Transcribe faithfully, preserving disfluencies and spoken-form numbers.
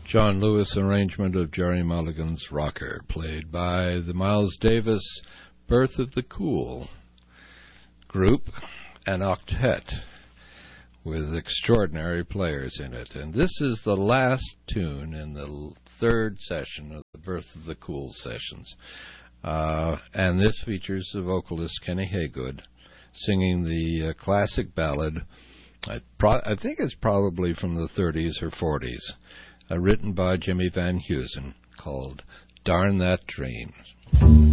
John Lewis arrangement of Jerry Mulligan's Rocker, played by the Miles Davis Birth of the Cool group, an octet with extraordinary players in it. And this is the last tune in the third session of the Birth of the Cool sessions. Uh, and this features the vocalist Kenny Haygood singing the uh, classic ballad, I, pro- I think it's probably from the thirties or forties, Uh, written by Jimmy Van Heusen, called Darn That Dream.